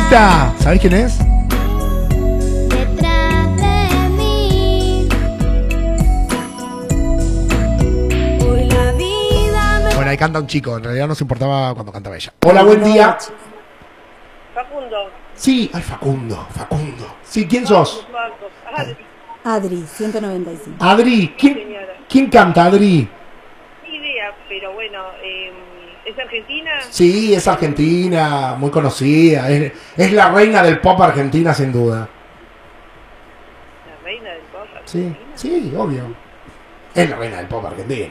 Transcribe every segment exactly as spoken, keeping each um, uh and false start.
Anita, ¿sabés quién es? Detrás de mí. Hoy la vida me... Bueno, ahí canta un chico, en realidad nos importaba cuando cantaba ella. Hola, buen día. Facundo. Sí, ay, Facundo, Facundo. Sí, ¿quién sos? Marcos, Adri. Adri, ciento noventa y cinco. Adri, ¿quién, Señora. ¿quién canta, Adri? Ni idea, pero bueno, eh, ¿es argentina? Sí, es argentina, muy conocida. Es, es la reina del pop argentina, sin duda. La reina del pop Sí, argentina. sí, obvio. Es la reina del pop argentina,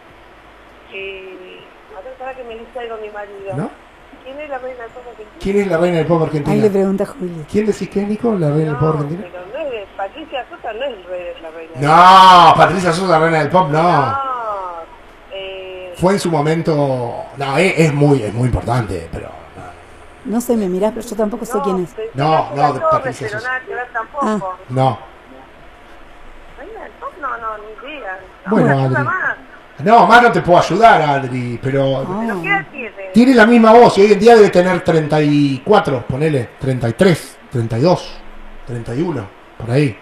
Eh, a ver, para que me distraigo mi marido. ¿no? ¿Quién es la reina del pop argentina? ¿Quién es la reina del pop Ahí le argentina? pregunta Julio. ¿Quién decís que es, Nico, la reina del pop No, argentina? pero no es Patricia Sosa, no es re- la reina. No, Patricia Sosa, la reina del pop, no. No. Eh, Fue en su momento... No, es, es muy es muy importante, pero... no. No sé, me mirás, pero yo tampoco sé no, quién es. pensé No, que no, era de Torres, Patricia pero Sosa. nada que ver tampoco. Ah. No. ¿Reina del pop? No, no, ni idea. No, Bueno, me ayuda Adri. más. No, más no te puedo ayudar, Adri, pero... ¿Pero qué edad tiene? Tiene la misma voz y hoy en día debe tener treinta y cuatro, ponele, treinta y tres, treinta y dos, treinta y uno, por ahí.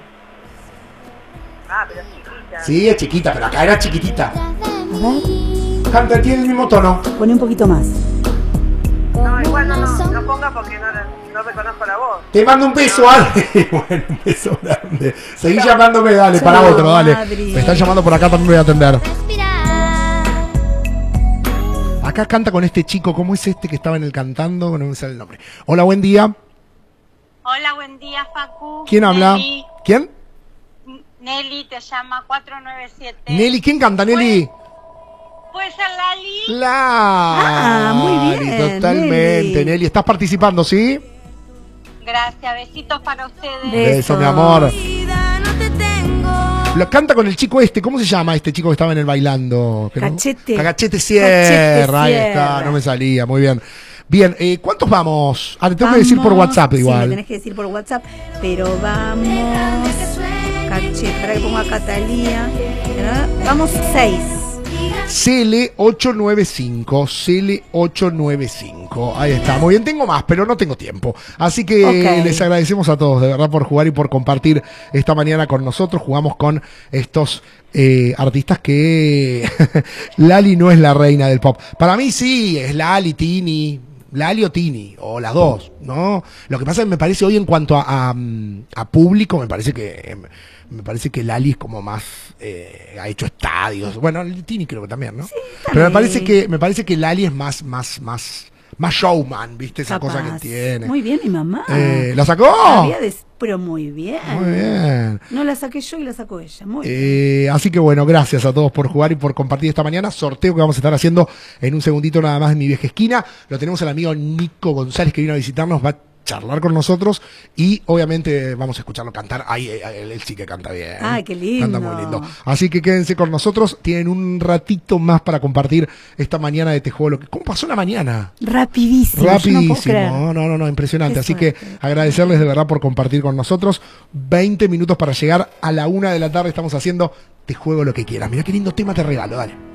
Ah, pero chiquita. Sí, es chiquita, pero acá era chiquitita. A ver, Canta, tiene el mismo tono. pone un poquito más. No, igual no, no, no ponga porque no, no reconozco la voz. Te mando un beso, Adri. Bueno, un beso grande. Seguí llamándome, dale, para Chao, otro, dale. Adri. Me están llamando por acá, también voy a atender. Respirar. Acá canta con este chico, ¿cómo es este que estaba en el cantando? No me sale el nombre. Hola, buen día. Hola, buen día, Facu. ¿Quién habla? Nelly, ¿Quién? Nelly te llama cuatro nueve siete. Nelly, ¿quién canta, Nelly? ¿Puede ser Lali? La. Ah, muy bien, Totalmente, Nelly. Nelly. ¿Estás participando, sí? Gracias, besitos para ustedes. Besos. Beso, mi amor. Vida, no te tengo. Lo canta con el chico este. ¿Cómo se llama este chico que estaba en el bailando? ¿Que no? Cachete. Cachete Sierra. Cachete Ahí está, Sierra. no me salía. Muy bien. Bien, eh, ¿cuántos vamos? Ah, te tengo que decir por Vamos- WhatsApp Sí, me igual. tenés que decir por WhatsApp, pero vamos. Cachete, para que ponga Catalía. Vamos seis. C L ocho nueve cinco, C L ocho nueve cinco. Ahí está, muy bien, tengo más, pero no tengo tiempo. Así que Ok. les agradecemos a todos, de verdad, por jugar y por compartir esta mañana con nosotros. Jugamos con estos eh, artistas que Lali no es la reina del pop. Para mí sí, es Lali, Tini, Lali o Tini, o las dos, ¿no? Lo que pasa es que me parece hoy en cuanto a, a, a público, me parece que... Me parece que Lali es como más eh, ha hecho estadios. Bueno, el Tini creo que también, ¿no? Pero me parece que me parece que Lali es más más más más showman, ¿viste? Esa Capaz. cosa que tiene. Muy bien, mi mamá. Eh, ¿la sacó? Sabía de- Pero muy bien. Muy bien. No la saqué yo y la sacó ella. Muy bien. Eh, así que bueno, gracias a todos por jugar y por compartir esta mañana. Sorteo que vamos a estar haciendo en un segundito nada más en mi vieja esquina. Lo tenemos al amigo Nico González que vino a visitarnos, va a charlar con nosotros y obviamente vamos a escucharlo cantar. Ay, él, él, él sí que canta bien. Ay, qué lindo. Canta muy lindo. Así que quédense con nosotros. Tienen un ratito más para compartir esta mañana de Te Juego Lo Que... ¿Cómo pasó la mañana? Rapidísimo. yo no puedo Rapidísimo, creer. no, no, no, impresionante. Qué Así que suerte. agradecerles de verdad por compartir con nosotros. veinte minutos para llegar a la una de la tarde. Estamos haciendo Te Juego Lo Que Quieras. Mira qué lindo tema te regalo, dale.